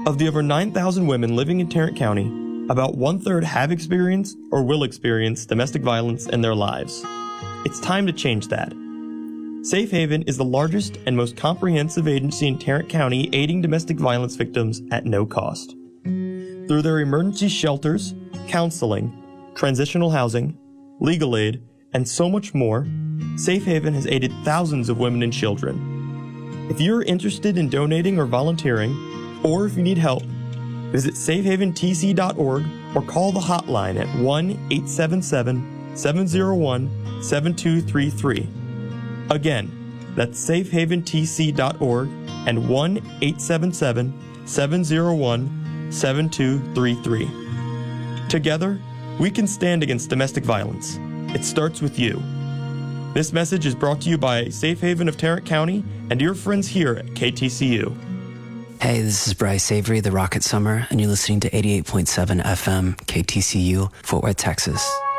Of the over 9,000 women living in Tarrant County, about one-third have experienced or will experience domestic violence in their lives. It's time to change that. Safe Haven is the largest and most comprehensive agency in Tarrant County aiding domestic violence victims at no cost. Through their emergency shelters, counseling, transitional housing, legal aid, and so much more, Safe Haven has aided thousands of women and children. If you're interested in donating or volunteering, or if you need help, visit safehaventc.org or call the hotline at 1-877-701-7233. Again, that's safehaventc.org and 1-877-701-7233. Together, we can stand against domestic violence. It starts with you. This message is brought to you by Safe Haven of Tarrant County and your friends here at KTCU. Hey, this is Bryce Avery, the Rocket Summer, and you're listening to 88.7 FM, KTCU, Fort Worth, Texas.